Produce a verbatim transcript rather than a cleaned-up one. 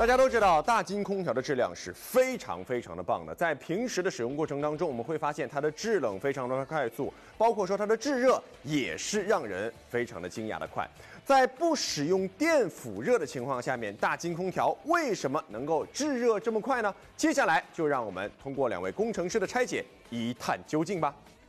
大家都知道，大金空调的质量是非常非常的棒的。在平时的使用过程当中，我们会发现它的制冷非常的快速，包括说它的制热也是让人非常的惊讶的快。在不使用电辅热的情况下面，大金空调为什么能够制热这么快呢？接下来就让我们通过两位工程师的拆解一探究竟吧。